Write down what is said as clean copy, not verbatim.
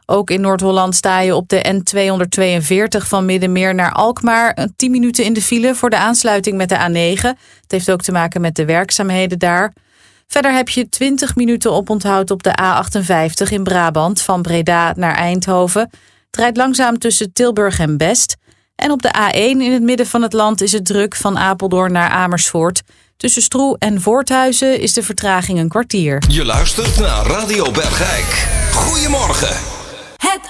Ook in Noord-Holland sta je op de N242 van Middenmeer naar Alkmaar 10 minuten in de file voor de aansluiting met de A9. Het heeft ook te maken met de werkzaamheden daar. Verder heb je 20 minuten oponthoud op de A58 in Brabant van Breda naar Eindhoven. Het rijdt langzaam tussen Tilburg en Best. En op de A1 in het midden van het land is het druk van Apeldoorn naar Amersfoort. Tussen Stroe en Voorthuizen is de vertraging een kwartier. Je luistert naar Radio Bergijk. Goedemorgen. Het